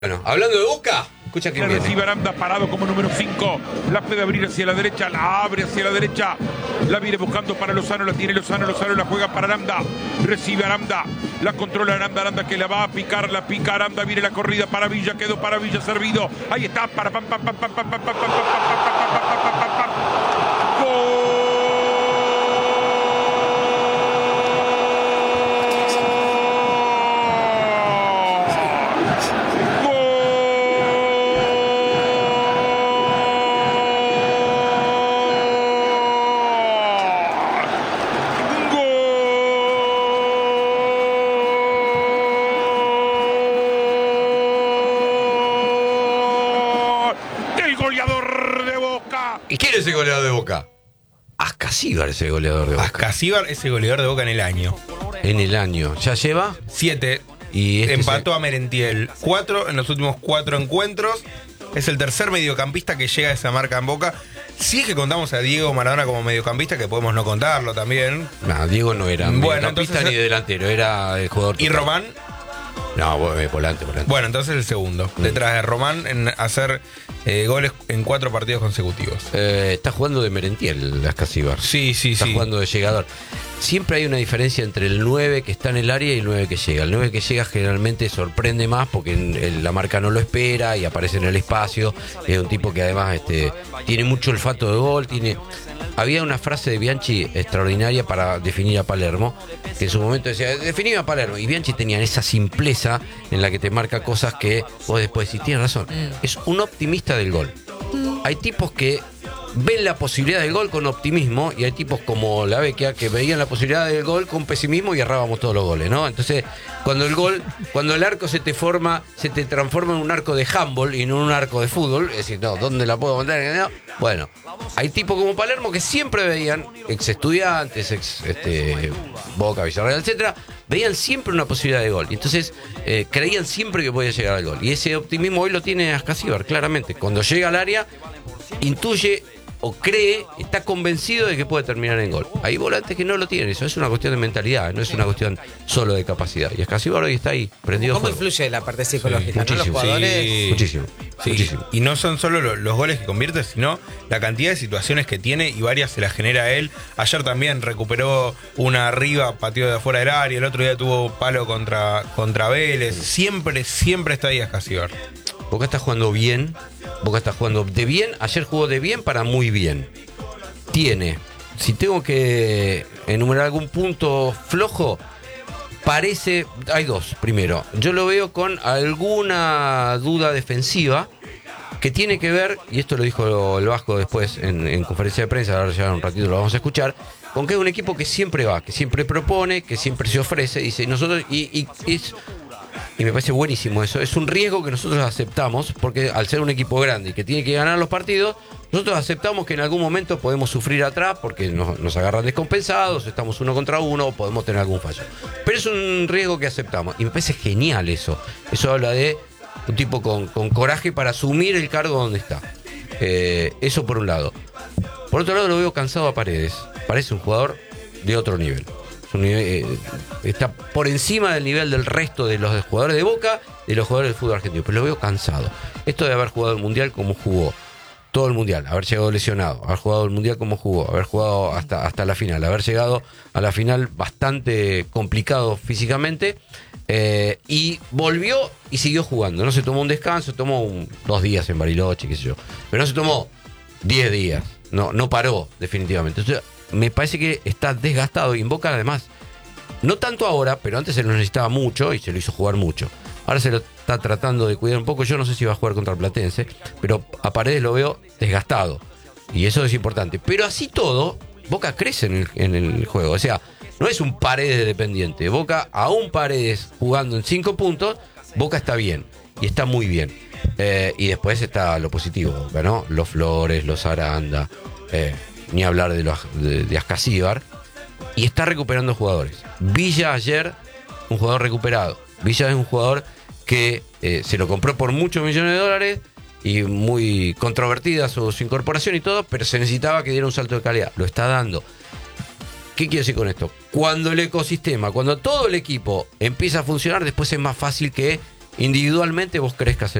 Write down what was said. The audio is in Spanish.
Bueno, hablando de Boca, escucha quién viene. Recibe Aranda parado como número 5. La puede abrir hacia la derecha, la abre hacia la derecha. La viene buscando para Lozano, la tiene Lozano la juega para Aranda. Recibe Aranda, la controla Aranda que la va a picar, la pica Aranda, viene la corrida para Villa, quedó para Villa servido. Ahí está, para pam. ¡Gol! ¿Y quién es ese goleador de Boca? Ascasíbar ese goleador de Boca. Ascasíbar es el goleador de Boca en el año. En el año. ¿Ya lleva? 7. Y empató a Merentiel. 4 en los últimos 4 encuentros. Es el tercer mediocampista que llega a esa marca en Boca. Si es que contamos a Diego Maradona como mediocampista, que podemos no contarlo también. No, Diego no era mediocampista entonces, ni delantero, era el jugador total. ¿Y Román? No, volante. Bueno, entonces el segundo. Detrás de Román en hacer goles en 4 partidos consecutivos. Está jugando de Merentiel, Ascasíbar. Sí. Está jugando de llegador. Siempre hay una diferencia entre el 9 que está en el área y el 9 que llega. El 9 que llega generalmente sorprende más porque la marca no lo espera y aparece en el espacio. Es un tipo que además tiene mucho olfato de gol. Había una frase de Bianchi extraordinaria para definir a Palermo, que en su momento decía, definime a Palermo. Y Bianchi tenía esa simpleza en la que te marca cosas que vos después decís, tienes razón. Es un optimista del gol. Hay tipos que ven la posibilidad del gol con optimismo y hay tipos como la Vecchia que veían la posibilidad del gol con pesimismo y errábamos todos los goles, ¿no? Entonces, cuando el arco se te transforma en un arco de handball y no en un arco de fútbol, es decir, no, ¿dónde la puedo mandar? No. Bueno, hay tipos como Palermo que siempre veían, ex estudiantes, Boca, Villarreal, etcétera, veían siempre una posibilidad de gol. Y entonces creían siempre que podía llegar al gol. Y ese optimismo hoy lo tiene Ascasíbar, claramente. Cuando llega al área, intuye o cree, está convencido de que puede terminar en gol. Hay volantes que no lo tienen, eso es una cuestión de mentalidad, no es una cuestión solo de capacidad. Y Ascasíbar hoy está ahí, prendido. ¿Cómo influye la parte psicológica? Sí, ¿No? Los jugadores. Muchísimo. Y no son solo los goles que convierte, sino la cantidad de situaciones que tiene y varias se las genera él. Ayer también recuperó una arriba, pateó de afuera del área, el otro día tuvo palo contra Vélez. Siempre está ahí Ascasíbar. Boca está jugando bien. Boca está jugando de bien. Ayer jugó de bien para muy bien. Si tengo que enumerar algún punto flojo, hay dos. Primero, yo lo veo con alguna duda defensiva que tiene que ver, y esto lo dijo el Vasco después en conferencia de prensa, ahora ya un ratito lo vamos a escuchar, con que es un equipo que siempre va, que siempre propone, que siempre se ofrece, dice nosotros, y me parece buenísimo eso. Es un riesgo que nosotros aceptamos, porque al ser un equipo grande y que tiene que ganar los partidos, nosotros aceptamos que en algún momento podemos sufrir atrás porque nos agarran descompensados, estamos 1 contra 1 o podemos tener algún fallo. Pero es un riesgo que aceptamos y me parece genial eso. Eso habla de un tipo con coraje para asumir el cargo donde está. Eso por un lado. Por otro lado lo veo cansado a Paredes. Parece un jugador de otro nivel. Está por encima del nivel del resto de los jugadores de Boca, de los jugadores del fútbol argentino, pero lo veo cansado. Esto de haber jugado el Mundial como jugó, todo el Mundial, haber llegado lesionado, haber jugado el Mundial como jugó, haber jugado hasta la final, haber llegado a la final bastante complicado físicamente, y volvió y siguió jugando. No se tomó un descanso, tomó 2 días en Bariloche, qué sé yo, pero no se tomó 10 días, no paró definitivamente. Entonces, me parece que está desgastado y en Boca además, no tanto ahora, pero antes se lo necesitaba mucho y se lo hizo jugar mucho. Ahora se lo está tratando de cuidar un poco. Yo no sé si va a jugar contra el Platense, pero a Paredes lo veo desgastado y eso es importante. Pero así todo, Boca crece en el juego. O sea, no es un Paredes dependiente. Boca, aún Paredes jugando en 5 puntos, Boca está bien y está muy bien. Y después está lo positivo, ¿no? Los Flores, los Aranda, ni hablar de Ascasíbar, y está recuperando jugadores. Villa ayer, un jugador recuperado. Villa es un jugador que se lo compró por muchos millones de dólares y muy controvertida su incorporación y todo, pero se necesitaba que diera un salto de calidad. Lo está dando. ¿Qué quiero decir con esto? Cuando el ecosistema, cuando todo el equipo empieza a funcionar, después es más fácil que Individualmente vos crees que hace